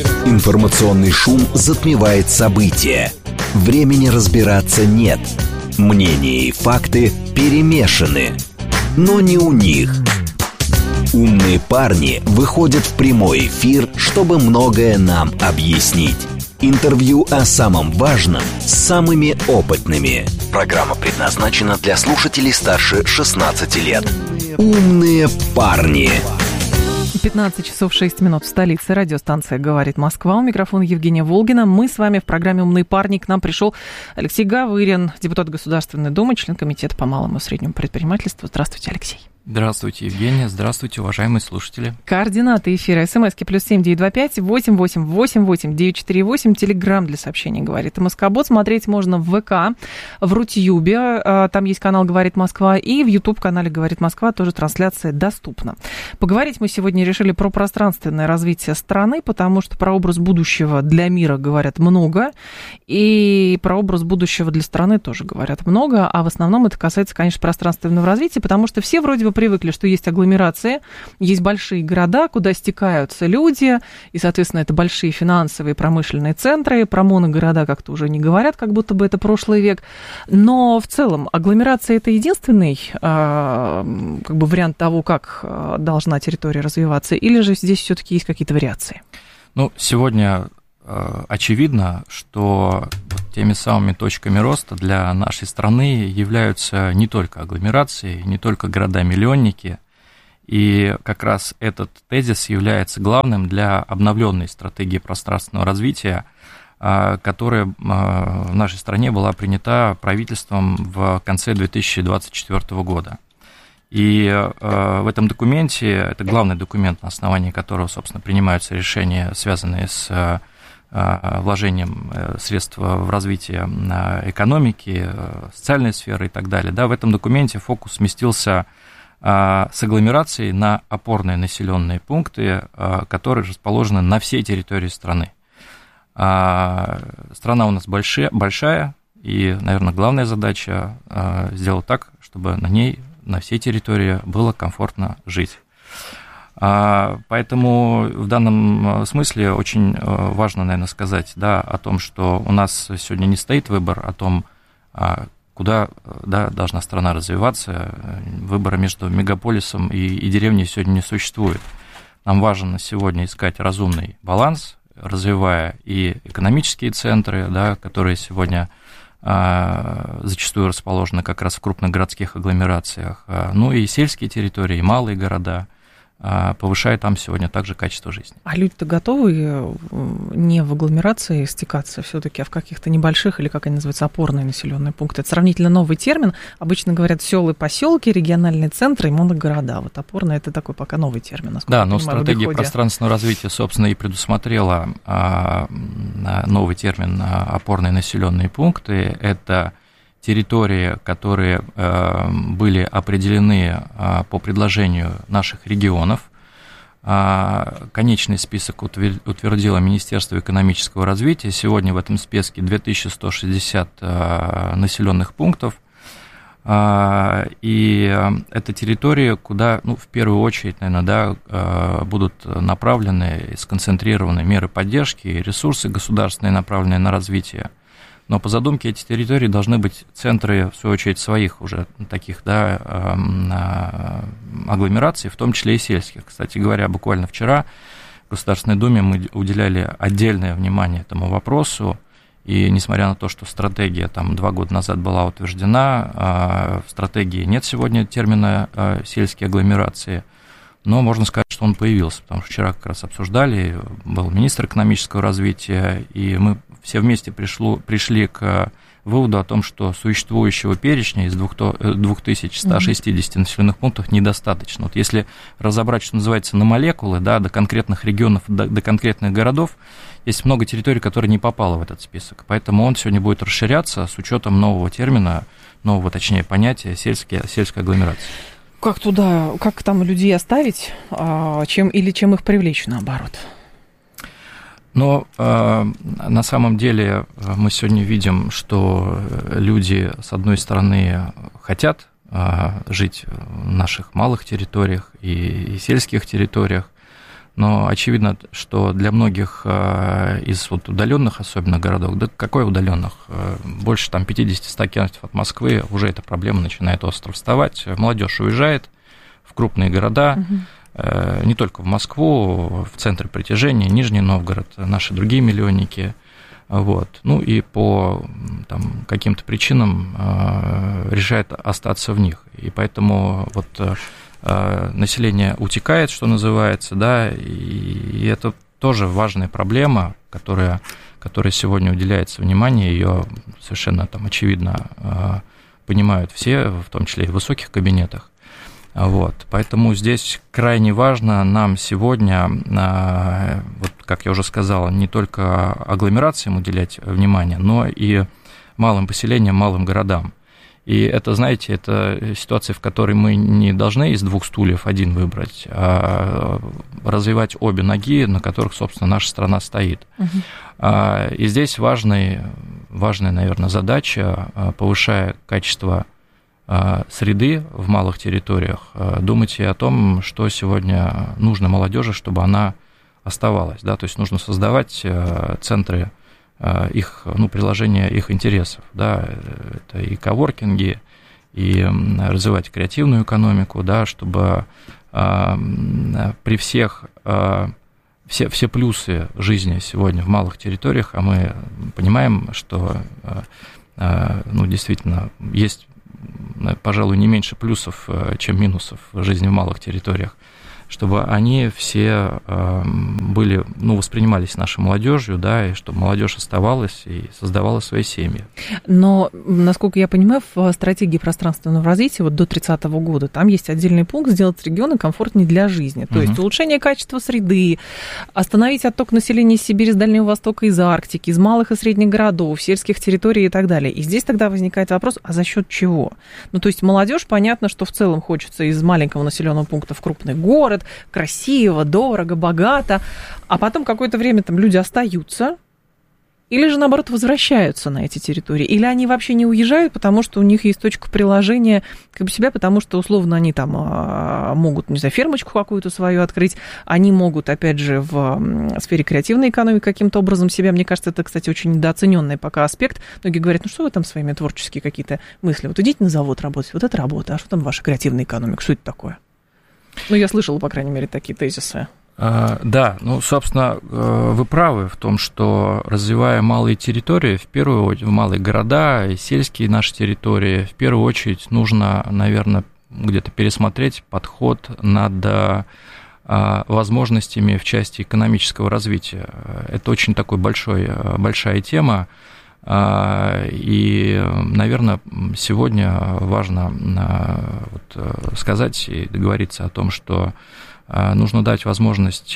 Информационный шум затмевает события. Времени разбираться нет. Мнения и факты перемешаны. Но не у них. Умные парни выходят в прямой эфир, чтобы многое нам объяснить. Интервью о самом важном с самыми опытными. Программа предназначена для слушателей старше 16 лет. Умные парни. 15 часов 6 минут в столице. Радиостанция «Говорит Москва». У микрофона Евгения Волгина. Мы с вами в программе «Умные парни». К нам пришел Алексей Гавырин, депутат Государственной Думы, член Комитета по малому и среднему предпринимательству. Здравствуйте, Алексей. Здравствуйте, Евгения. Здравствуйте, уважаемые слушатели. Координаты эфира. СМСки +7 925 88 88 948. Телеграм для сообщений «Говорит МСК-бот». Смотреть можно в ВК, в Рутьюбе. Там есть канал «Говорит Москва». И в YouTube-канале «Говорит Москва» тоже трансляция доступна. Поговорить мы сегодня решили про пространственное развитие страны, потому что про образ будущего для мира говорят много. И про образ будущего для страны тоже говорят много. А в основном это касается, конечно, пространственного развития, потому что все вроде бы привыкли, что есть агломерации, есть большие города, куда стекаются люди, и, соответственно, это большие финансовые промышленные центры. Про моногорода как-то уже не говорят, как будто бы это прошлый век. Но в целом агломерация – это единственный как бы вариант того, как должна территория развиваться, или же здесь все-таки есть какие-то вариации? Ну, сегодня очевидно, что теми самыми точками роста для нашей страны являются не только агломерации, не только города-миллионники, и как раз этот тезис является главным для обновленной стратегии пространственного развития, которая в нашей стране была принята правительством в конце 2024 года. И в этом документе, это главный документ, на основании которого, собственно, принимаются решения, связанные с вложением средств в развитие экономики, социальной сферы и так далее. Да, в этом документе фокус сместился с агломерацией на опорные населенные пункты, которые расположены на всей территории страны. Страна у нас большая, и, наверное, главная задача сделать так, чтобы на ней, на всей территории было комфортно жить. Поэтому в данном смысле очень важно, наверное, сказать, да, о том, что у нас сегодня не стоит выбор о том, куда, да, должна страна развиваться. Выбора между мегаполисом и деревней сегодня не существует. Нам важно сегодня искать разумный баланс, развивая и экономические центры, да, которые сегодня зачастую расположены как раз в крупных городских агломерациях, ну и сельские территории, и малые города, повышая там сегодня также качество жизни. А люди-то готовы не в агломерации стекаться все-таки, а в каких-то небольших, или как они называются, опорные населенные пункты? Это сравнительно новый термин. Обычно говорят села и поселки, региональные центры и моногорода. Вот опорные – это такой пока новый термин. Да, но стратегия пространственного развития, собственно, и предусмотрела новый термин «опорные населенные пункты». Это территории, которые были определены по предложению наших регионов. Конечный список утвердило Министерство экономического развития. Сегодня в этом списке 2160 населенных пунктов. И это территории, куда, ну, в первую очередь, наверное, да, будут направлены и сконцентрированы меры поддержки и ресурсы государственные, направленные на развитие. Но по задумке эти территории должны быть центры, в свою очередь, своих уже таких, да, агломераций, в том числе и сельских. Кстати говоря, буквально вчера в Государственной Думе мы уделяли отдельное внимание этому вопросу. И несмотря на то, что стратегия там 2 года назад была утверждена, в стратегии нет сегодня термина «сельские агломерации», но можно сказать, что он появился, потому что вчера как раз обсуждали, был министр экономического развития, и мы все вместе пришли к выводу о том, что существующего перечня из 2160 населенных пунктов недостаточно. Вот если разобрать, что называется, на молекулы, да, до конкретных регионов, до конкретных городов, есть много территорий, которые не попало в этот список. Поэтому он сегодня будет расширяться с учетом нового термина, нового, точнее, понятия сельская агломерация. Как там людей оставить, чем их привлечь, наоборот? Но на самом деле мы сегодня видим, что люди, с одной стороны, хотят жить в наших малых территориях и сельских территориях, Но очевидно, что для многих из вот удаленных, особенно городов, да какой удаленных, больше там 50-100 километров от Москвы, уже эта проблема начинает остро вставать. Молодежь уезжает в крупные города, не только в Москву, в центре притяжения, Нижний Новгород, наши другие миллионники. Вот. Ну и по там, каким-то причинам решает остаться в них. И поэтому вот население утекает, что называется, да, и это тоже важная проблема, которая сегодня уделяется внимание, ее совершенно там очевидно понимают все, в том числе и в высоких кабинетах. Вот, поэтому здесь крайне важно нам сегодня, вот, как я уже сказал, не только агломерациям уделять внимание, но и малым поселениям, малым городам. И это, знаете, это ситуация, в которой мы не должны из двух стульев один выбрать, а развивать обе ноги, на которых, собственно, наша страна стоит. И здесь важная, наверное, задача, повышая качество среды в малых территориях, думать и о том, что сегодня нужно молодежи, чтобы она оставалась, да, то есть нужно создавать центры их, приложения их интересов, да, это и коворкинги, и развивать креативную экономику, да, чтобы при всех все плюсы жизни сегодня в малых территориях, а мы понимаем, что действительно есть, пожалуй, не меньше плюсов, чем минусов в жизни в малых территориях, чтобы они все были, воспринимались нашей молодежью, да, и чтобы молодежь оставалась и создавала свои семьи. Но, насколько я понимаю, в стратегии пространственного развития вот до 30 года там есть отдельный пункт «Сделать регионы комфортнее для жизни». То есть улучшение качества среды, остановить отток населения из Сибири, с Дальнего Востока, из Арктики, из малых и средних городов, сельских территорий и так далее. И здесь тогда возникает вопрос, а за счет чего? То есть молодежь, понятно, что в целом хочется из маленького населенного пункта в крупный город, красиво, дорого, богато, а потом какое-то время там люди остаются, или же, наоборот, возвращаются на эти территории, или они вообще не уезжают, потому что у них есть точка приложения себя, потому что, условно, они там могут, не знаю, фермочку какую-то свою открыть, они могут, опять же, в сфере креативной экономики каким-то образом себя, мне кажется, это, кстати, очень недооцененный пока аспект. Многие говорят, что вы там своими творческие какие-то мысли, вот идите на завод работать, вот это работа, а что там ваша креативная экономика, что это такое? Я слышала, по крайней мере, такие тезисы. Да, собственно, вы правы в том, что развивая малые территории, в первую очередь, малые города и сельские наши территории, в первую очередь нужно, наверное, где-то пересмотреть подход над возможностями в части экономического развития. Это очень такой большая тема. И, наверное, сегодня важно сказать и договориться о том, что нужно дать возможность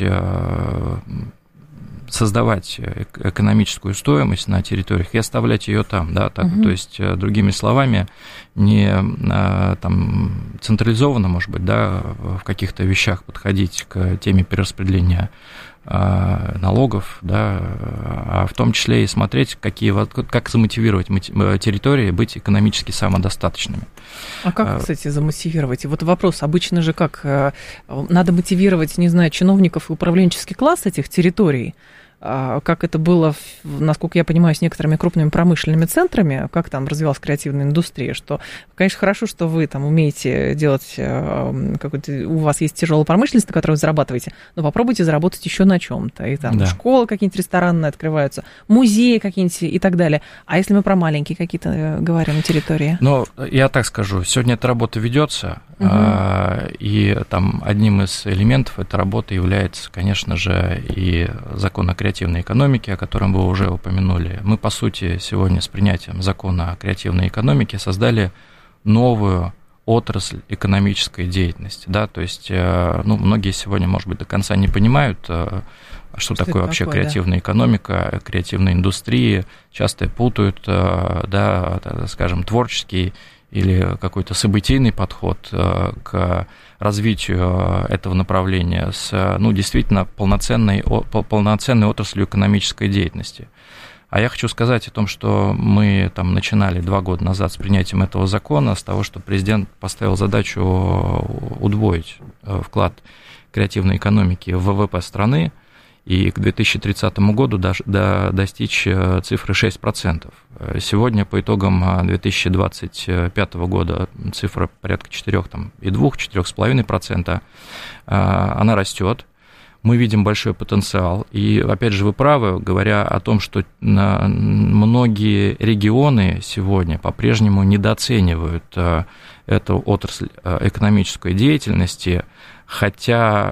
создавать экономическую стоимость на территориях и оставлять ее там, да, так, то есть, другими словами, не централизованно, может быть, да, в каких-то вещах подходить к теме перераспределения налогов, да, а в том числе и смотреть, как замотивировать территории быть экономически самодостаточными. А как, кстати, замотивировать? И вот вопрос, обычно же как, надо мотивировать, не знаю, чиновников и управленческий класс этих территорий, как это было, насколько я понимаю, с некоторыми крупными промышленными центрами, как там развивалась креативная индустрия, что, конечно, хорошо, что вы там умеете делать, у вас есть тяжелая промышленность, на которой вы зарабатываете, но попробуйте заработать еще на чем-то. И там школы какие-нибудь ресторанные открываются, музеи какие-нибудь и так далее. А если мы про маленькие какие-то говорим территории? Я так скажу, сегодня эта работа ведется, и там одним из элементов этой работы является, конечно же, и закон о креативной экономике, о котором вы уже упомянули. Мы, по сути, сегодня с принятием закона о креативной экономике создали новую отрасль экономической деятельности, да, то есть, многие сегодня, может быть, до конца не понимают, что такое вообще креативная экономика, креативная индустрия, часто путают, да, скажем, творческий или какой-то событийный подход к развитию этого направления с, действительно, полноценной отраслью экономической деятельности. А я хочу сказать о том, что мы там начинали 2 года назад с принятием этого закона, с того, что президент поставил задачу удвоить вклад креативной экономики в ВВП страны, и к 2030 году достичь цифры 6%. Сегодня по итогам 2025 года цифра порядка 4,2-4,5%, она растет. Мы видим большой потенциал. И, опять же, вы правы, говоря о том, что многие регионы сегодня по-прежнему недооценивают эту отрасль экономической деятельности, хотя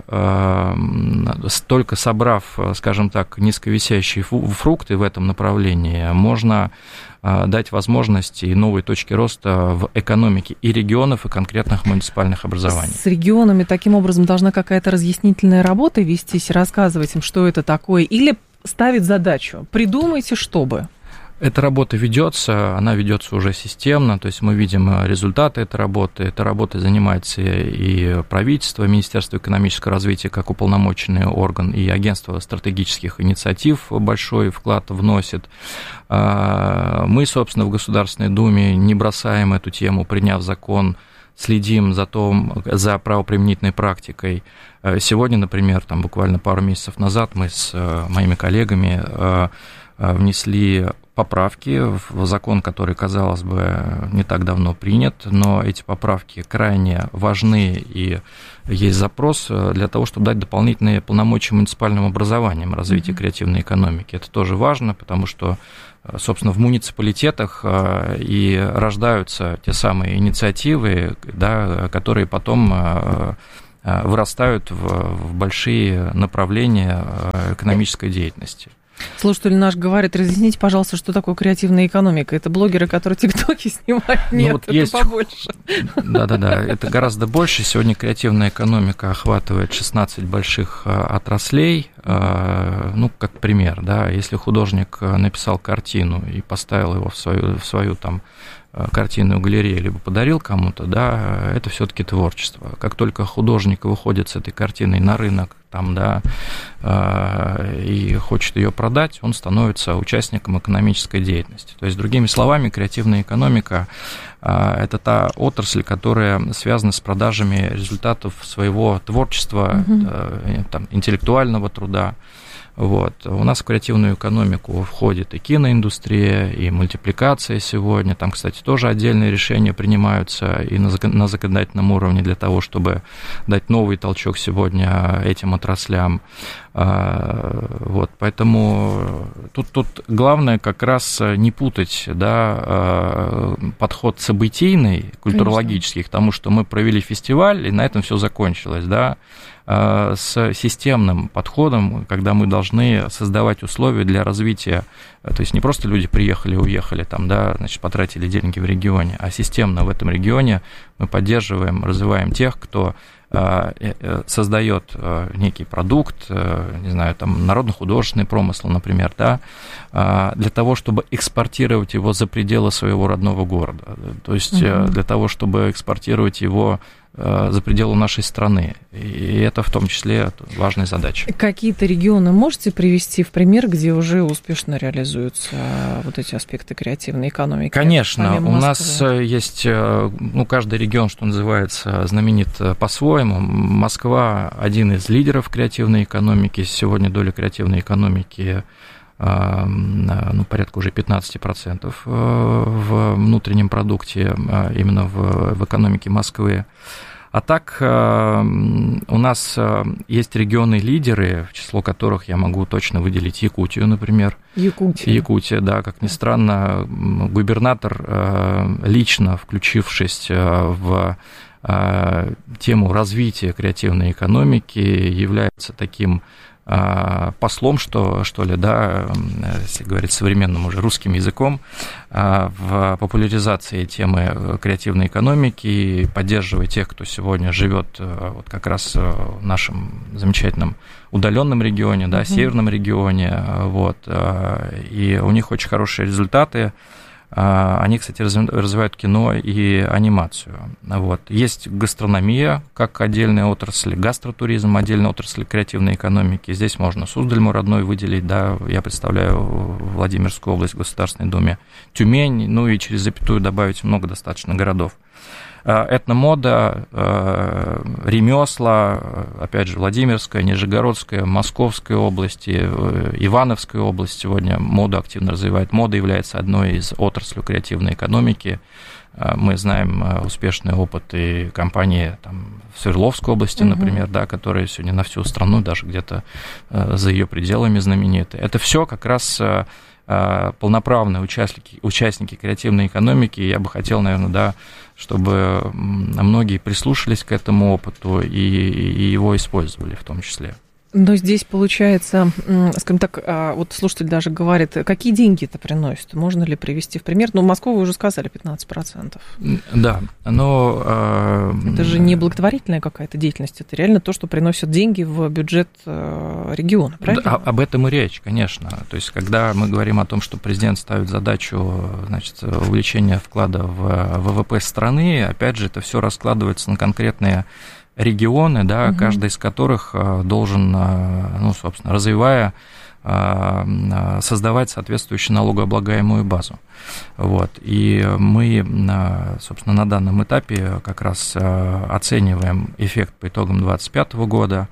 только собрав, скажем так, низковисящие фрукты в этом направлении, можно дать возможности и новые точки роста в экономике и регионов, и конкретных муниципальных образований. С регионами таким образом должна какая-то разъяснительная работа вестись, рассказывать им, что это такое, или ставить задачу, придумайте, чтобы... Эта работа ведется, она ведется уже системно, то есть мы видим результаты этой работы. Этой работой занимается и правительство, Министерство экономического развития как уполномоченный орган, и Агентство стратегических инициатив большой вклад вносит. Мы, собственно, в Государственной Думе не бросаем эту тему, приняв закон, следим за правоприменительной практикой. Сегодня, например, там буквально пару месяцев назад мы с моими коллегами внесли поправки в закон, который, казалось бы, не так давно принят, но эти поправки крайне важны, и есть запрос для того, чтобы дать дополнительные полномочия муниципальным образованиям развития креативной экономики. Это тоже важно, потому что, собственно, в муниципалитетах и рождаются те самые инициативы, да, которые потом вырастают в большие направления экономической деятельности. Слушатель наш говорит, разъясните, пожалуйста, что такое креативная экономика. Это блогеры, которые тиктоки снимают? Нет, вот это есть... побольше. Да-да-да, это гораздо больше. Сегодня креативная экономика охватывает 16 больших отраслей. Ну, как пример, да, если художник написал картину и поставил его в свою там картинную галерею, либо подарил кому-то, да, это все-таки творчество. Как только художник выходит с этой картиной на рынок, там, да, и хочет ее продать, он становится участником экономической деятельности. То есть, другими словами, креативная экономика – это та отрасль, которая связана с продажами результатов своего творчества, там, интеллектуального труда. Вот. У нас в креативную экономику входит и киноиндустрия, и мультипликация сегодня. Там, кстати, тоже отдельные решения принимаются и на законодательном уровне для того, чтобы дать новый толчок сегодня этим отраслям. Вот. Поэтому тут главное как раз не путать, да, подход событийный, культурологический, к тому, что мы провели фестиваль, и на этом все закончилось, да, с системным подходом, когда мы должны создавать условия для развития, то есть не просто люди приехали и уехали, там, да, значит, потратили деньги в регионе, а системно в этом регионе мы поддерживаем, развиваем тех, кто создает некий продукт, не знаю, там, народно-художественный промысл, например, да, для того, чтобы экспортировать его за пределы своего родного города, то есть для того, чтобы экспортировать его за пределы нашей страны. И это в том числе важная задача. Какие-то регионы можете привести в пример, где уже успешно реализуются вот эти аспекты креативной экономики? Конечно. У нас есть, ну, каждый регион, что называется, знаменит по-своему. Москва – один из лидеров креативной экономики. Сегодня доля креативной экономики ну, порядка уже 15% в внутреннем продукте, именно в экономике Москвы. А так у нас есть регионы-лидеры, в число которых я могу точно выделить Якутию, например. Якутия, да, как ни странно, губернатор, лично включившись в тему развития креативной экономики, является таким послом, что ли, да, если говорить современным уже русским языком, в популяризации темы креативной экономики и поддерживая тех, кто сегодня живет вот как раз в нашем замечательном удаленном регионе, да, северном регионе, вот, и у них очень хорошие результаты. Они, кстати, развивают кино и анимацию. Вот. Есть гастрономия, как отдельная отрасль, гастротуризм, отдельная отрасль креативной экономики. Здесь можно Суздаль, мой родной, выделить, да, я представляю Владимирскую область в Государственной Думе, Тюмень, ну и через запятую добавить много достаточно городов. этномода, ремесла, опять же, Владимирская, Нижегородская, Московская области, Ивановская область сегодня моду активно развивает. Мода является одной из отраслей креативной экономики. Мы знаем успешные опыты компании там, в Свердловской области, например, да, которые сегодня на всю страну, даже где-то за ее пределами знамениты. Это все как раз полноправные участники креативной экономики. Я бы хотел, наверное, да, чтобы многие прислушались к этому опыту и его использовали в том числе. Но здесь получается, скажем так, вот слушатель даже говорит, какие деньги это приносит? Можно ли привести в пример? Ну, в Москву вы уже сказали 15%. Да, но... Это же не благотворительная какая-то деятельность, это реально то, что приносит деньги в бюджет региона, правильно? Да, об этом и речь, конечно. То есть, когда мы говорим о том, что президент ставит задачу, значит, увеличения вклада в ВВП страны, опять же, это все раскладывается на конкретные регионы, да, каждый из которых должен, ну, собственно, развивая, создавать соответствующую налогооблагаемую базу. Вот. И мы, собственно, на данном этапе как раз оцениваем эффект по итогам 2025 года.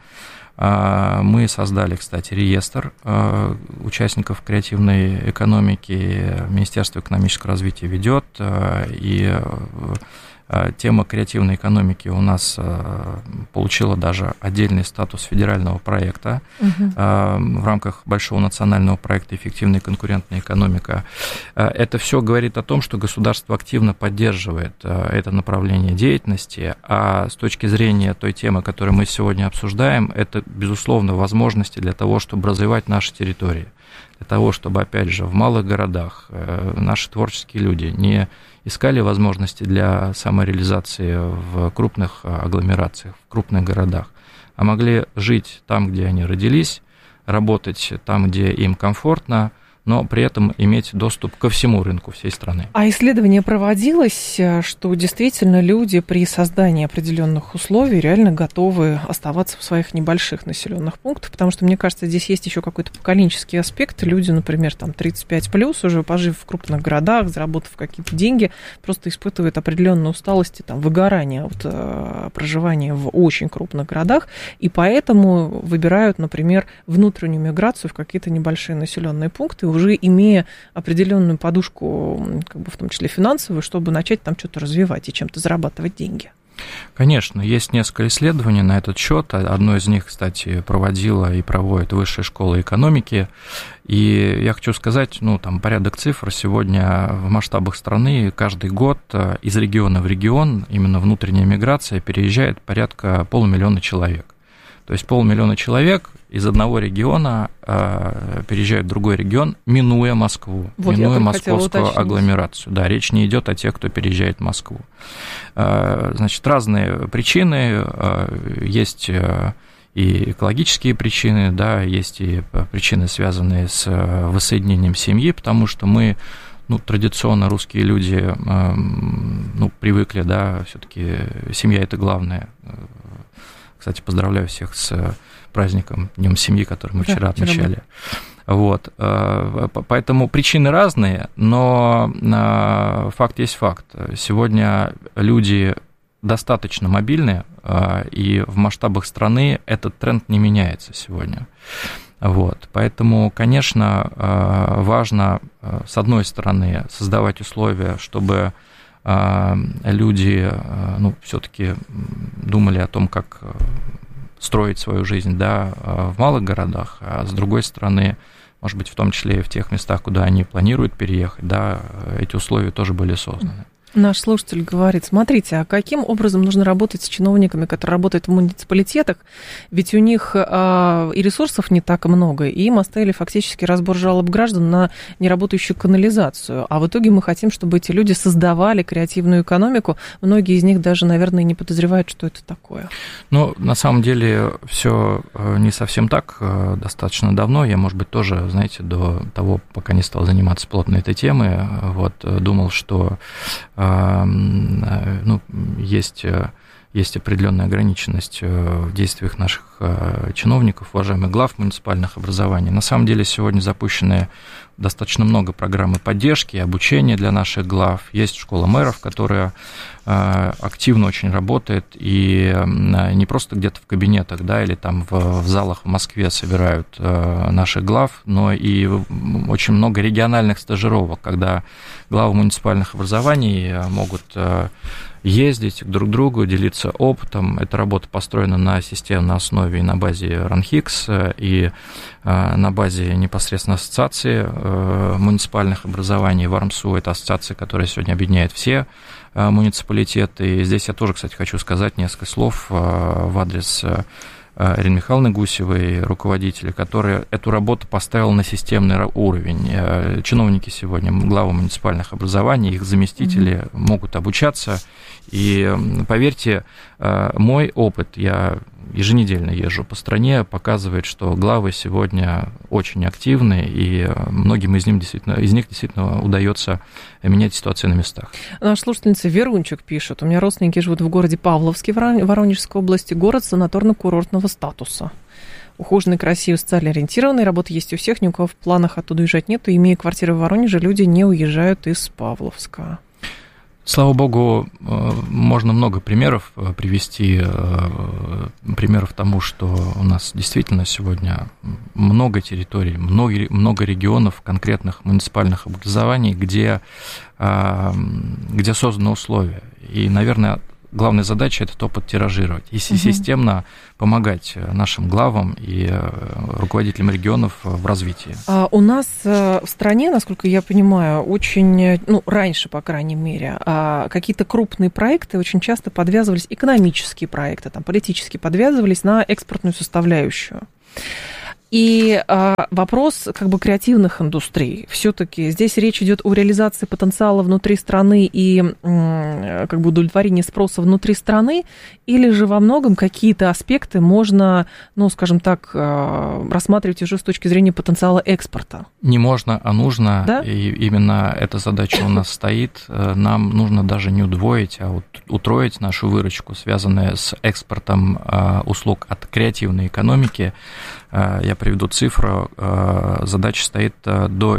Мы создали, кстати, реестр участников креативной экономики, Министерство экономического развития ведет, и тема креативной экономики у нас получила даже отдельный статус федерального проекта в рамках большого национального проекта «Эффективная конкурентная экономика». Это все говорит о том, что государство активно поддерживает это направление деятельности, а с точки зрения той темы, которую мы сегодня обсуждаем, это, безусловно, возможности для того, чтобы развивать наши территории, для того, чтобы, опять же, в малых городах наши творческие люди не искали возможности для самореализации в крупных агломерациях, в крупных городах, а могли жить там, где они родились, работать там, где им комфортно, но при этом иметь доступ ко всему рынку всей страны. А исследование проводилось, что действительно люди при создании определенных условий реально готовы оставаться в своих небольших населенных пунктах, потому что, мне кажется, здесь есть еще какой-то поколенческий аспект. Люди, например, там 35+, уже пожив в крупных городах, заработав какие-то деньги, просто испытывают определенную усталость и там, выгорание от проживания в очень крупных городах, и поэтому выбирают, например, внутреннюю миграцию в какие-то небольшие населенные пункты, уже имея определенную подушку, как бы в том числе финансовую, чтобы начать там что-то развивать и чем-то зарабатывать деньги. Конечно, есть несколько исследований на этот счет. Одно из них, кстати, проводила и проводит Высшая школа экономики. И я хочу сказать, ну, там порядок цифр. Сегодня в масштабах страны каждый год из региона в регион, именно внутренняя миграция, переезжает порядка 500 000 человек. То есть 500 000 человек из одного региона переезжают в другой регион, минуя Москву, вот минуя московскую агломерацию. Да, речь не идет о тех, кто переезжает в Москву. Значит, разные причины. Есть и экологические причины, да, есть и причины, связанные с воссоединением семьи, потому что мы, ну, традиционно русские люди, ну, привыкли, да, все-таки семья – это главное. Кстати, поздравляю всех с праздником, Днем семьи, который мы вчера отмечали. Вот. Поэтому причины разные, но факт есть факт. Сегодня люди достаточно мобильны, и в масштабах страны этот тренд не меняется сегодня. Вот. Поэтому, конечно, важно, с одной стороны, создавать условия, чтобы люди, ну, все-таки думали о том, как строить свою жизнь, да, в малых городах, а с другой стороны, может быть, в том числе и в тех местах, куда они планируют переехать, да, эти условия тоже были созданы. Наш слушатель говорит, смотрите, а каким образом нужно работать с чиновниками, которые работают в муниципалитетах, ведь у них и ресурсов не так много, и им оставили фактически разбор жалоб граждан на неработающую канализацию, а в итоге мы хотим, чтобы эти люди создавали креативную экономику, многие из них даже, наверное, не подозревают, что это такое. Ну, на самом деле, все не совсем так, достаточно давно, я, может быть, тоже, знаете, до того, пока не стал заниматься плотно этой темой, вот, думал, что ну, есть есть определенная ограниченность в действиях наших чиновников, уважаемых глав муниципальных образований. На самом деле сегодня запущены достаточно много программ поддержки и обучения для наших глав. Есть школа мэров, которая активно очень работает, и не просто где-то в кабинетах, да, или там в залах в Москве собирают наших глав, но и очень много региональных стажировок, когда главы муниципальных образований могут ездить друг к другу, делиться опытом. Эта работа построена на системной основе и на базе РАНХИКС, и на базе непосредственно ассоциации муниципальных образований ВАРМСУ. Это ассоциация, которая сегодня объединяет все муниципалитеты. И здесь я тоже, кстати, хочу сказать несколько слов в адрес Ирины Михайловны Гусевой, руководителя, которая эту работу поставила на системный уровень. Чиновники сегодня, главы муниципальных образований, их заместители могут обучаться. И поверьте, мой опыт, я еженедельно езжу по стране, показывает, что главы сегодня очень активны, и многим из них действительно удается менять ситуацию на местах. Наша слушательница Верунчик пишет: у меня родственники живут в городе Павловске, Воронежской области, город санаторно-курортного статуса. Ухоженный, красивый, социально ориентированный, работа есть у всех, ни у кого в планах оттуда уезжать нет, и имея квартиру в Воронеже, люди не уезжают из Павловска. Слава богу, можно много примеров привести, примеров тому, что у нас действительно сегодня много территорий, много регионов, конкретных муниципальных образований, где созданы условия. И, наверное, главная задача – этот опыт тиражировать и системно помогать нашим главам и руководителям регионов в развитии. У нас в стране, насколько я понимаю, очень, раньше, по крайней мере, какие-то крупные проекты очень часто подвязывались, экономические проекты, там, политические, подвязывались на экспортную составляющую. И вопрос креативных индустрий. Все-таки здесь речь идет о реализации потенциала внутри страны и удовлетворении спроса внутри страны, или же во многом какие-то аспекты можно, рассматривать уже с точки зрения потенциала экспорта? Не можно, а нужно. Да? И именно эта задача у нас стоит. Нам нужно даже не удвоить, а утроить нашу выручку, связанную с экспортом услуг от креативной экономики. Я приведу цифру. Задача стоит до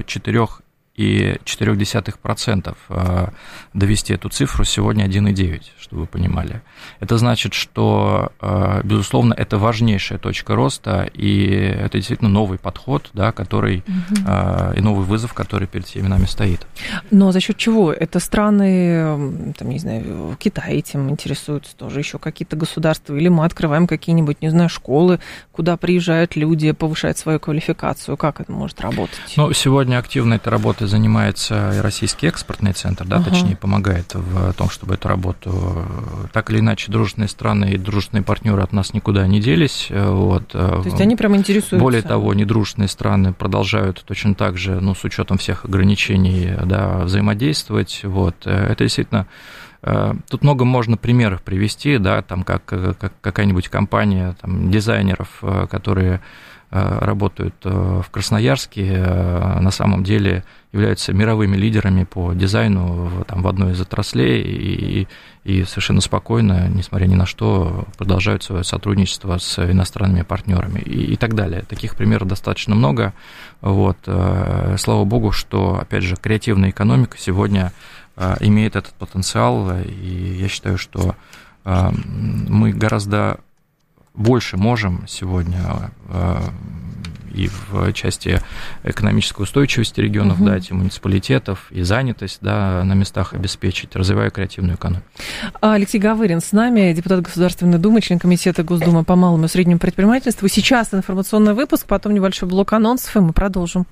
4,4% довести эту цифру, сегодня 1,9%, чтобы вы понимали. Это значит, что, безусловно, это важнейшая точка роста, и это действительно новый подход, да, который, и новый вызов, который перед всеми нами стоит. Но за счет чего? Это страны, Китай этим интересуются тоже, еще какие-то государства, или мы открываем какие-нибудь, школы, куда приезжают люди, повышают свою квалификацию, как это может работать? Сегодня активно эта работа занимается и Российский экспортный центр, да, точнее, помогает в том, чтобы эту работу, так или иначе, дружественные страны и дружественные партнеры от нас никуда не делись. То есть они прямо интересуются? Более того, недружественные страны продолжают точно так же, с учетом всех ограничений, да, взаимодействовать. Это действительно... Тут много можно примеров привести, да, там как какая-нибудь компания дизайнеров, которые работают в Красноярске, на самом деле являются мировыми лидерами по дизайну в одной из отраслей и совершенно спокойно, несмотря ни на что, продолжают свое сотрудничество с иностранными партнерами и так далее. Таких примеров достаточно много. Слава богу, что, опять же, креативная экономика сегодня имеет этот потенциал, и я считаю, что мы гораздо больше можем сегодня и в части экономической устойчивости регионов дать, и муниципалитетов, и занятость, да, на местах обеспечить, развивая креативную экономику. Алексей Гавырин с нами, депутат Государственной Думы, член комитета Госдумы по малому и среднему предпринимательству. Сейчас информационный выпуск, потом небольшой блок анонсов, и мы продолжим.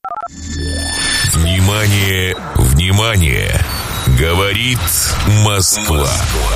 Внимание, внимание! Говорит Москва.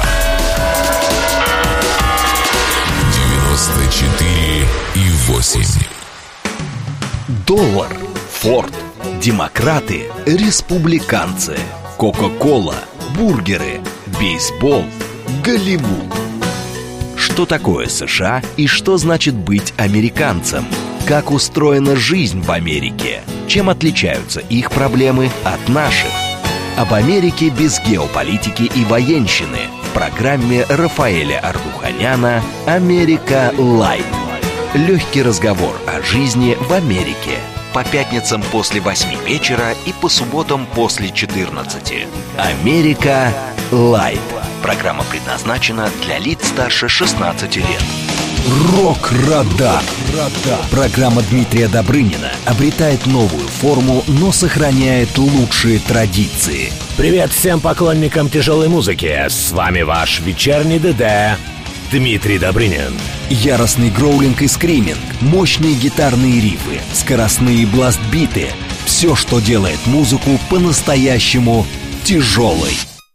94,8. Доллар, Форд, демократы, республиканцы, Кока-кола, бургеры, бейсбол, Голливуд. Что такое США и что значит быть американцем? Как устроена жизнь в Америке? Чем отличаются их проблемы от наших? Об Америке без геополитики и военщины в программе Рафаэля Ардуханяна «Америка Лайт». Легкий разговор о жизни в Америке. По пятницам после 8 вечера и по субботам после 14. «Америка Лайт». Программа предназначена для лиц старше 16 лет. Рок-радар. Программа Дмитрия Добрынина обретает новую форму, но сохраняет лучшие традиции. Привет всем поклонникам тяжелой музыки. С вами ваш вечерний ДД Дмитрий Добрынин. Яростный гроулинг и скриминг, мощные гитарные рифы, скоростные бласт-биты. Все, что делает музыку по-настоящему тяжелой.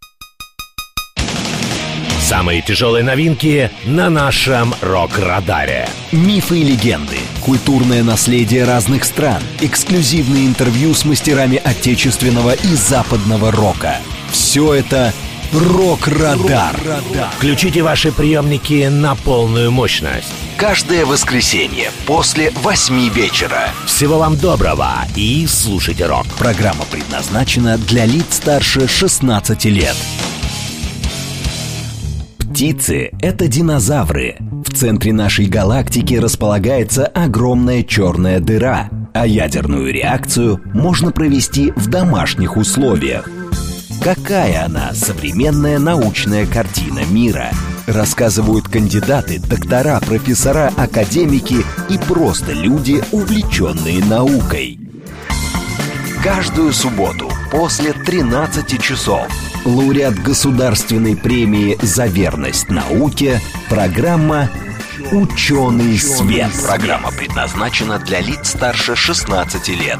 Самые тяжелые новинки на нашем рок-радаре. Мифы и легенды, культурное наследие разных стран, эксклюзивные интервью с мастерами отечественного и западного рока. Все это «Рок-радар». Включите ваши приемники на полную мощность. Каждое воскресенье после 8 вечера. Всего вам доброго и слушайте рок. Программа предназначена для лиц старше 16 лет. Птицы — это динозавры. В центре нашей галактики располагается огромная черная дыра, а ядерную реакцию можно провести в домашних условиях. Какая она, современная научная картина мира? Рассказывают кандидаты, доктора, профессора, академики и просто люди, увлеченные наукой. Каждую субботу после 13 часов лауреат Государственной премии за верность науке, программа «Ученый свет». Программа предназначена для лиц старше 16 лет.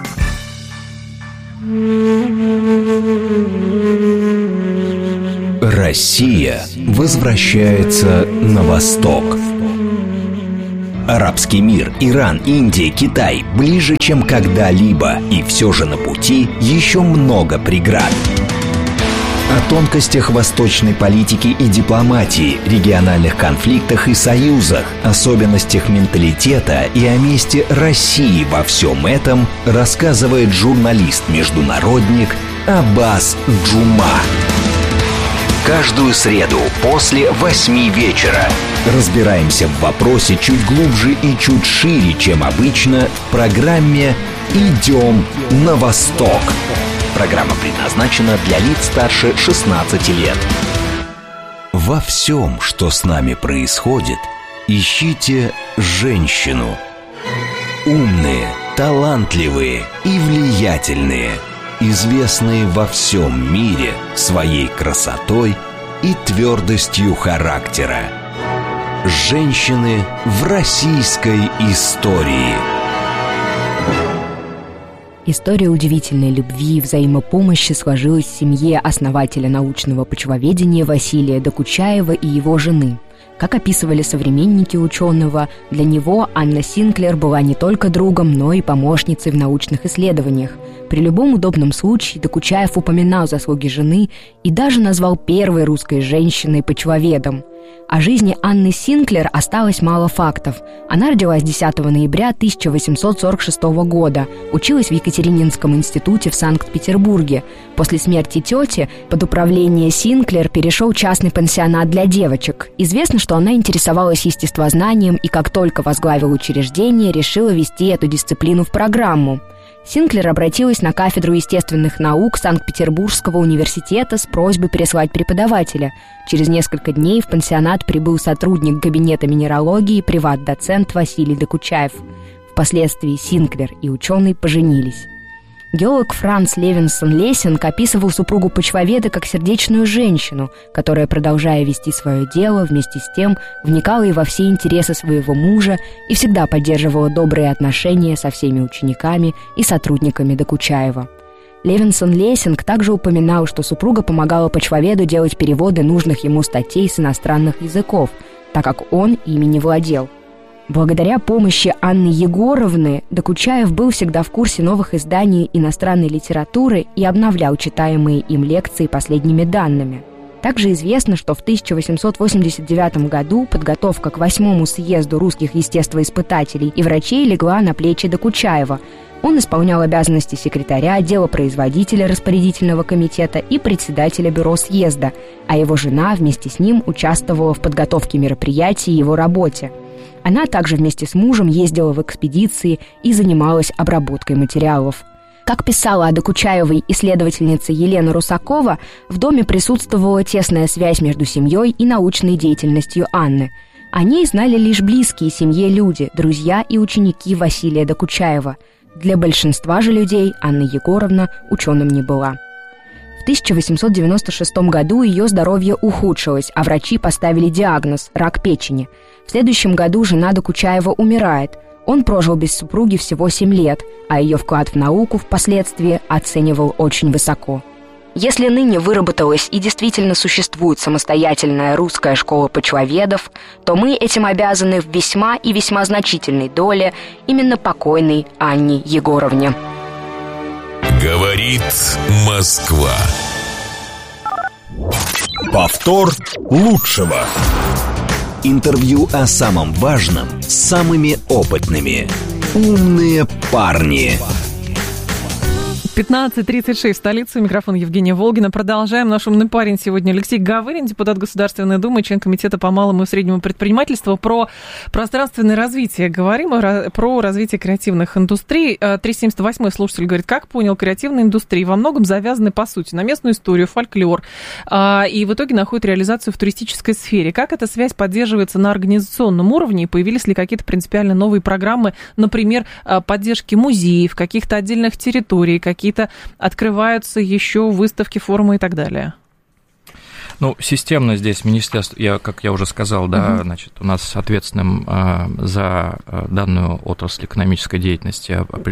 Россия возвращается на восток. Арабский мир, Иран, Индия, Китай ближе, чем когда-либо, и все же на пути еще много преград. О тонкостях восточной политики и дипломатии, региональных конфликтах и союзах, особенностях менталитета и о месте России во всем этом рассказывает журналист-международник Аббас Джума. Каждую среду после 8 вечера разбираемся в вопросе чуть глубже и чуть шире, чем обычно, в программе «Идем на восток». Программа предназначена для лиц старше 16 лет. Во всем, что с нами происходит, ищите женщину. Умные, талантливые и влиятельные, известные во всем мире своей красотой и твердостью характера. Женщины в российской истории. История удивительной любви и взаимопомощи сложилась в семье основателя научного почвоведения Василия Докучаева и его жены. Как описывали современники ученого, для него Анна Синклер была не только другом, но и помощницей в научных исследованиях. При любом удобном случае Докучаев упоминал заслуги жены и даже назвал первой русской женщиной-почвоведом. О жизни Анны Синклер осталось мало фактов. Она родилась 10 ноября 1846 года, училась в Екатерининском институте в Санкт-Петербурге. После смерти тети под управление Синклер перешел частный пансионат для девочек. Известно, что она интересовалась естествознанием и как только возглавила учреждение, решила вести эту дисциплину в программу. Синклер обратилась на кафедру естественных наук Санкт-Петербургского университета с просьбой переслать преподавателя. Через несколько дней в пансионат прибыл сотрудник кабинета минералогии, приват-доцент Василий Докучаев. Впоследствии Синклер и ученый поженились. Геолог Франц Левинсон-Лессинг описывал супругу почвоведа как сердечную женщину, которая, продолжая вести свое дело, вместе с тем вникала и во все интересы своего мужа и всегда поддерживала добрые отношения со всеми учениками и сотрудниками Докучаева. Левинсон-Лессинг также упоминал, что супруга помогала почвоведу делать переводы нужных ему статей с иностранных языков, так как он ими не владел. Благодаря помощи Анны Егоровны Докучаев был всегда в курсе новых изданий иностранной литературы и обновлял читаемые им лекции последними данными. Также известно, что в 1889 году подготовка к 8-му съезду русских естествоиспытателей и врачей легла на плечи Докучаева. Он исполнял обязанности секретаря, делопроизводителя распорядительного комитета и председателя бюро съезда, а его жена вместе с ним участвовала в подготовке мероприятий и его работе. Она также вместе с мужем ездила в экспедиции и занималась обработкой материалов. Как писала о Докучаевой исследовательница Елена Русакова, в доме присутствовала тесная связь между семьей и научной деятельностью Анны. О ней знали лишь близкие семье люди, друзья и ученики Василия Докучаева. Для большинства же людей Анна Егоровна ученым не была. В 1896 году ее здоровье ухудшилось, а врачи поставили диагноз – рак печени. В следующем году жена Докучаева умирает. Он прожил без супруги всего 7 лет, а ее вклад в науку впоследствии оценивал очень высоко. Если ныне выработалась и действительно существует самостоятельная русская школа почвоведов, то мы этим обязаны в весьма и весьма значительной доле именно покойной Анне Егоровне. Говорит Москва. Повтор лучшего. Интервью о самом важном с самыми опытными. «Умные парни». 15:36 в столице. Микрофон Евгения Волгина. Продолжаем. Наш умный парень сегодня Алексей Гавырин, депутат Государственной Думы, член комитета по малому и среднему предпринимательству. Про пространственное развитие говорим, про развитие креативных индустрий. 378-й слушатель говорит, как понял, креативные индустрии во многом завязаны, по сути, на местную историю, фольклор, и в итоге находят реализацию в туристической сфере. Как эта связь поддерживается на организационном уровне? И появились ли какие-то принципиально новые программы, например, поддержки музеев, каких-то отдельных территорий, какие-то открываются еще выставки, форумы и так далее? Ну, системно здесь министерство, как я уже сказал, да, значит, у нас ответственным за данную отрасль экономической деятельности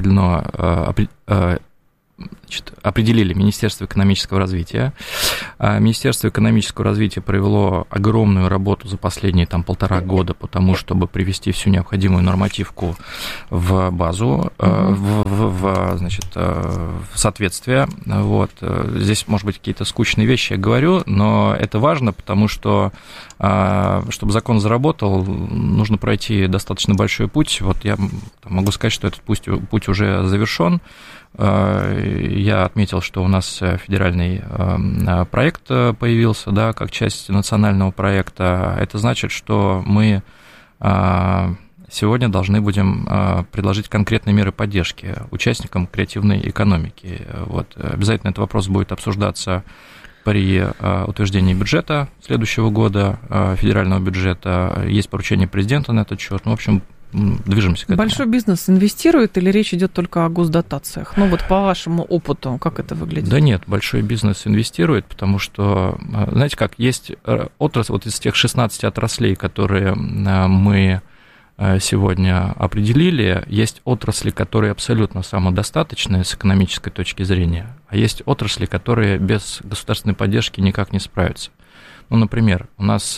определили Министерство экономического развития. Министерство экономического развития провело огромную работу за последние 1,5 года по тому, чтобы привести всю необходимую нормативку в базу, в соответствие. Вот. Здесь, может быть, какие-то скучные вещи я говорю, но это важно, потому что, чтобы закон заработал, нужно пройти достаточно большой путь. Вот я могу сказать, что этот путь уже завершен. Я отметил, что у нас федеральный проект появился, да, как часть национального проекта. Это значит, что мы сегодня должны будем предложить конкретные меры поддержки участникам креативной экономики. Вот. Обязательно этот вопрос будет обсуждаться при утверждении бюджета следующего года, федерального бюджета. Есть поручение президента на этот счет. Ну, в общем, движемся к этому. Большой бизнес инвестирует или речь идет только о госдотациях? Ну вот по вашему опыту, как это выглядит? Да нет, большой бизнес инвестирует, потому что, знаете как, есть отрасль, вот из тех 16 отраслей, которые мы сегодня определили, есть отрасли, которые абсолютно самодостаточные с экономической точки зрения, а есть отрасли, которые без государственной поддержки никак не справятся. Ну, например, у нас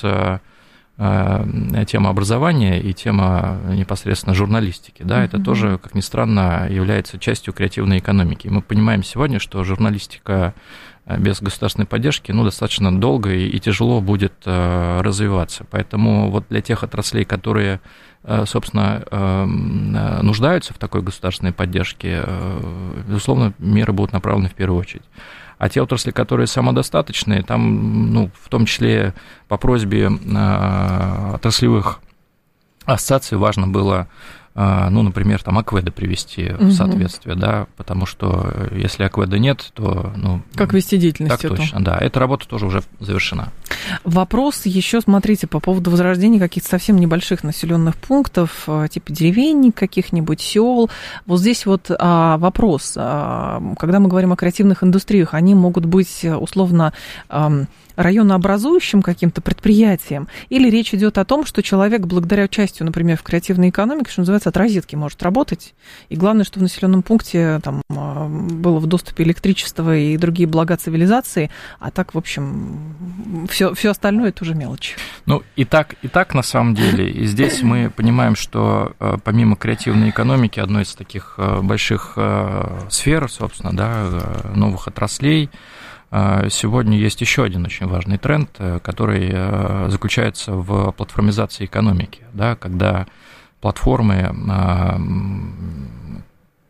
тема образования и тема непосредственно журналистики, да, это тоже, как ни странно, является частью креативной экономики. Мы понимаем сегодня, что журналистика без государственной поддержки, достаточно долго и тяжело будет развиваться. Поэтому вот для тех отраслей, которые, собственно, нуждаются в такой государственной поддержке, безусловно, меры будут направлены в первую очередь. А те отрасли, которые самодостаточные, там, в том числе по просьбе отраслевых ассоциаций важно было, например, АКВЭДа привести в соответствие, да, потому что если АКВЭДа нет, то... Как вести деятельность? Так точно, да. Эта работа тоже уже завершена. Вопрос еще, смотрите, по поводу возрождения каких-то совсем небольших населенных пунктов, типа деревень, каких-нибудь сел. Вот здесь вот вопрос. Когда мы говорим о креативных индустриях, они могут быть условно районообразующим каким-то предприятием, или речь идет о том, что человек благодаря участию, например, в креативной экономике, что называется, от розетки может работать, и главное, что в населенном пункте там было в доступе электричество и другие блага цивилизации, а так, в общем, все остальное это уже мелочь. И так на самом деле, и здесь мы понимаем, что помимо креативной экономики, одной из таких больших сфер, собственно, да, новых отраслей, сегодня есть еще один очень важный тренд, который заключается в платформизации экономики, да, когда платформы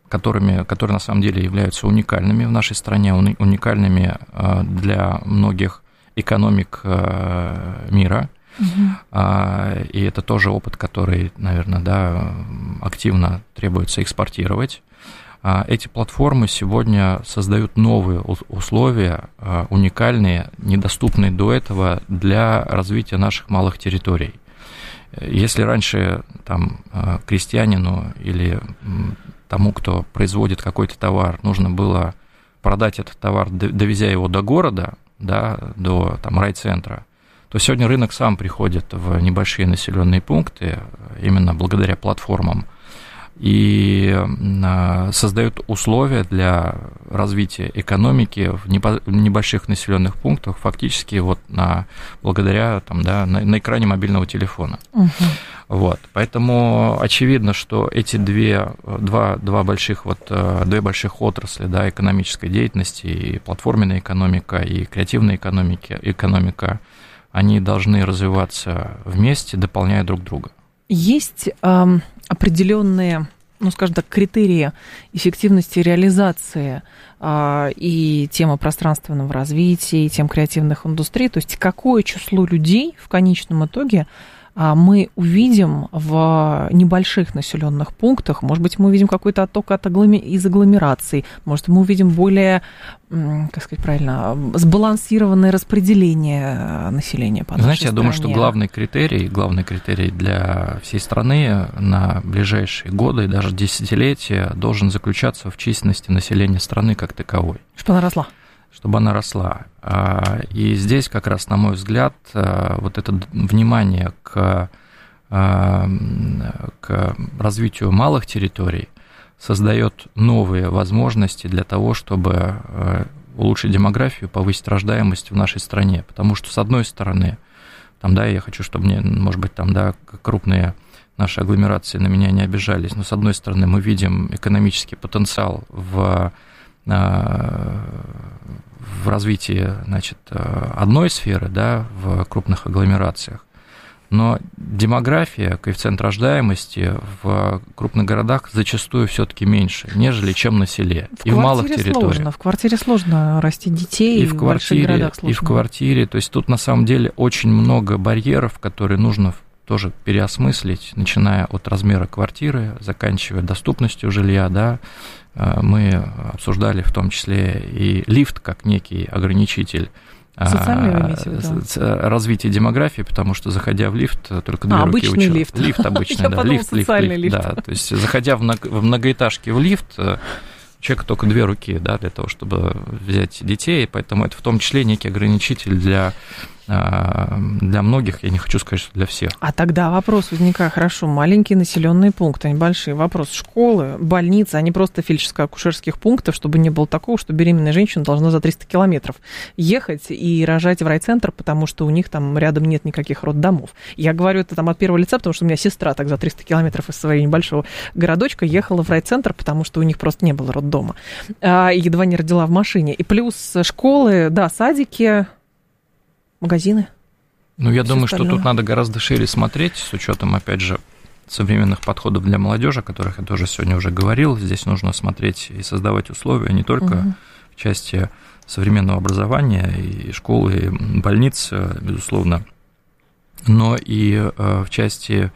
которые на самом деле являются уникальными в нашей стране, уникальными для многих экономик мира. И это тоже опыт, который, наверное, да, активно требуется экспортировать. Эти платформы сегодня создают новые условия, уникальные, недоступные до этого для развития наших малых территорий. Если раньше там, крестьянину или тому, кто производит какой-то товар, нужно было продать этот товар, довезя его до города, да, до там, райцентра, то сегодня рынок сам приходит в небольшие населенные пункты, именно благодаря платформам, и создает условия для развития экономики в небольших населенных пунктах, фактически вот благодаря там, да, на экране мобильного телефона. Вот. Поэтому очевидно, что эти две больших отрасли, да, экономической деятельности, и платформенная экономика, и креативная экономика, они должны развиваться вместе, дополняя друг друга. Есть определенные, ну, скажем так, критерии эффективности реализации и темы пространственного развития, и тем креативных индустрий, то есть какое число людей в конечном итоге мы увидим в небольших населенных пунктах. Может быть, мы увидим какой-то отток из агломераций, может, мы увидим более, как сказать правильно, сбалансированное распределение населения по нашей стране. Знаете, я думаю, что главный критерий для всей страны на ближайшие годы и даже десятилетия должен заключаться в численности населения страны как таковой. Чтобы она росла. И здесь как раз, на мой взгляд, вот это внимание к развитию малых территорий создает новые возможности для того, чтобы улучшить демографию, повысить рождаемость в нашей стране. Потому что, с одной стороны, там, да, я хочу, чтобы может быть, там, да, крупные наши агломерации на меня не обижались, но, с одной стороны, мы видим экономический потенциал в развитии, значит, одной сферы, да, в крупных агломерациях, но демография, коэффициент рождаемости в крупных городах зачастую все-таки меньше, нежели чем на селе и в малых территориях. В квартире сложно растить детей, и в больших городах сложно. И в квартире, то есть тут на самом деле очень много барьеров, которые нужно тоже переосмыслить, начиная от размера квартиры, заканчивая доступностью жилья, да. Мы обсуждали в том числе и лифт как некий ограничитель развития демографии, потому что, заходя в лифт, только две руки учат. Лифт обычный, да, лифт. Да, то есть, заходя в многоэтажки в лифт, человек только две руки, да, для того, чтобы взять детей, поэтому это в том числе некий ограничитель для многих, я не хочу сказать, что для всех. А тогда вопрос возникает, хорошо, маленькие населенные пункты, небольшие, вопрос, школы, больницы, а не просто фельдшерско-акушерских пунктов, чтобы не было такого, что беременная женщина должна за 300 километров ехать и рожать в райцентр, потому что у них там рядом нет никаких роддомов. Я говорю это там от первого лица, потому что у меня сестра так за 300 километров из своего небольшого городочка ехала в райцентр, потому что у них просто не было роддома. Едва не родила в машине. И плюс школы, да, садики, магазины. Ну, я думаю, что тут надо гораздо шире смотреть, с учетом, опять же, современных подходов для молодежи, о которых я тоже сегодня уже говорил. Здесь нужно смотреть и создавать условия не только в части современного образования, и школы, и больниц, безусловно, но и в части,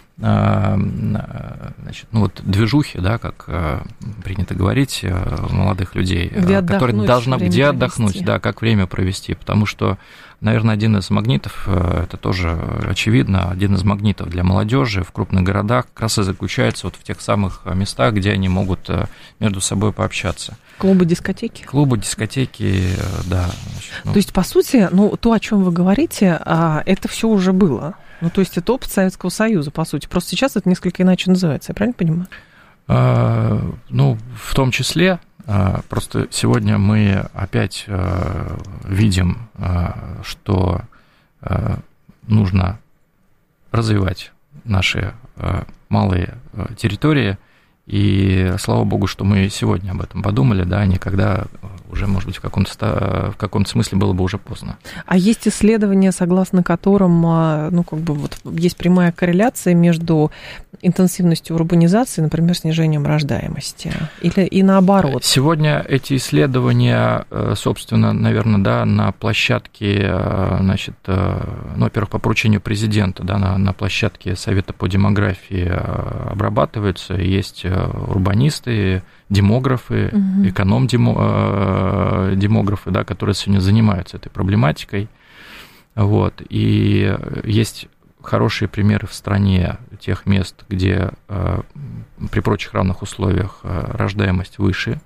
значит, ну, вот движухи, да, как принято говорить, молодых людей, которые должны где отдохнуть, да, как время провести, потому что, наверное, один из магнитов, это тоже очевидно, один из магнитов для молодежи в крупных городах как раз и заключается вот в тех самых местах, где они могут между собой пообщаться. Клубы, дискотеки? Клубы, дискотеки, да. Значит, ну. То есть, по сути, ну, то, о чем вы говорите, это все уже было. Ну, то есть, это опыт Советского Союза, по сути. Просто сейчас это несколько иначе называется, я правильно понимаю? Ну, в том числе. Просто сегодня мы опять видим, что нужно развивать наши малые территории, и слава богу, что мы сегодня об этом подумали, да, а не когда уже, может быть, в каком-то смысле было бы уже поздно. А есть исследования, согласно которым, есть прямая корреляция между интенсивностью урбанизации, например, снижением рождаемости, или и наоборот? Сегодня эти исследования, собственно, наверное, на площадке, во-первых, по поручению президента, на площадке Совета по демографии обрабатываются. Есть урбанисты, демографы, эконом-демографы, которые сегодня занимаются этой проблематикой. Вот. И есть хорошие примеры в стране тех мест, где при прочих равных условиях рождаемость выше.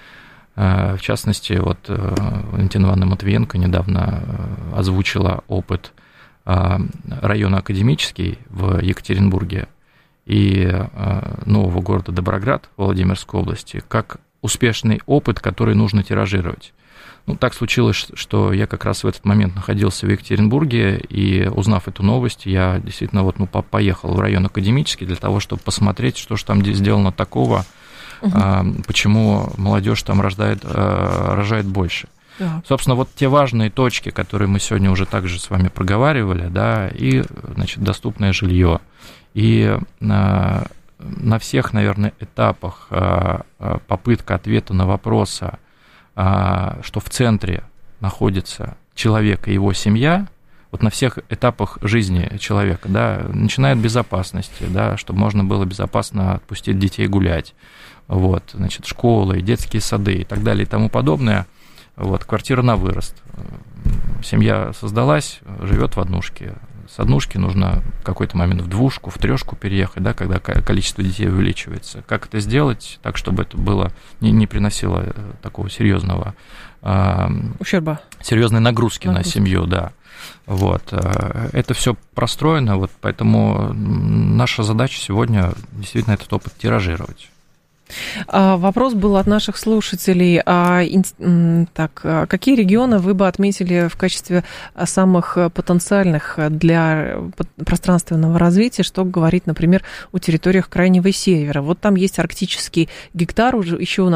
В частности, Валентина Ивановна Матвиенко недавно озвучила опыт района Академический в Екатеринбурге и нового города Доброград Владимирской области как успешный опыт, который нужно тиражировать. Так случилось, что я как раз в этот момент находился в Екатеринбурге, и, узнав эту новость, я действительно поехал в район Академический для того, чтобы посмотреть, что же там сделано такого, почему молодежь там рожает больше. Да. Собственно, те важные точки, которые мы сегодня уже также с вами проговаривали, и, доступное жилье. И на всех, наверное, этапах попытка ответа на вопросы, что в центре находится человек и его семья, на всех этапах жизни человека, начиная от безопасности, чтобы можно было безопасно отпустить детей гулять, школы, детские сады и так далее и тому подобное, квартира на вырост. Семья создалась, живет в однушке. С однушки нужно в какой-то момент в двушку, в трешку переехать, когда количество детей увеличивается. Как это сделать так, чтобы это было не приносило такого серьезного ущерба, серьезной нагрузки на семью, Это все простроено, поэтому наша задача сегодня действительно этот опыт тиражировать. Вопрос был от наших слушателей. Какие регионы вы бы отметили в качестве самых потенциальных для пространственного развития, что говорить, например, о территориях Крайнего Севера? Там есть арктический гектар, еще у